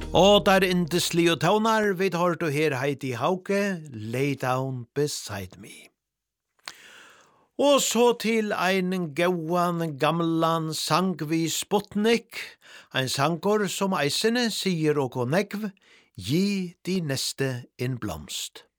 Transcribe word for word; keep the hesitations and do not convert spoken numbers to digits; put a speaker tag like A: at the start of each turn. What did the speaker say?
A: Og der indeslige tøvnar, vi tar du her Heidi Hauke, Lay Down Beside Me. Og så til ein gauan gamlan sang vi Sputnik, ein sangor som eisene sier og negv, gi de neste en blomst.